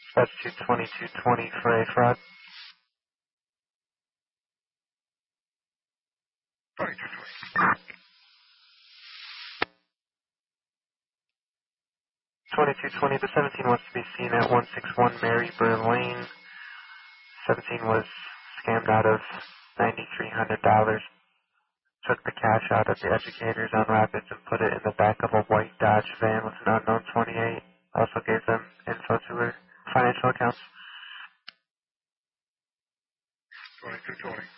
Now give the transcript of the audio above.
That's 22220 for a fraud. 2220, the 17 wants to be seen at 161 Maryburn Lane. 17 was scammed out of $9,300. Took the cash out of the educators on Rapids and put it in the back of a white Dodge van with an unknown 28. Also gave them info to her financial accounts. 2220.